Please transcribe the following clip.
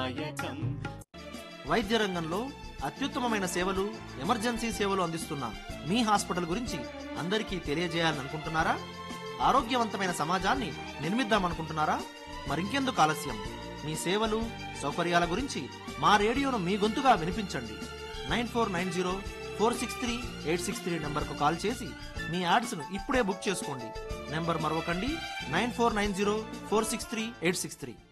దాయకం. వైద్య రంగంలో అత్యుత్తమమైన సేవలు, ఎమర్జెన్సీ సేవలు అందిస్తున్న మీ హాస్పిటల్ గురించి అందరికీ తెలియజేయాలనుకుంటున్నారా? ఆరోగ్యవంతమైన సమాజాన్ని నిర్మిద్దామనుకుంటున్నారా? మరింకెందుకు ఆలస్యం? మీ సేవలు, సౌకర్యాల గురించి మా రేడియోను మీ గొంతుగా వినిపించండి. 9490463863 నంబర్కు కాల్ చేసి మీ యాడ్స్ను ఇప్పుడే బుక్ చేసుకోండి. నెంబర్ మరొకండి, 9490463863.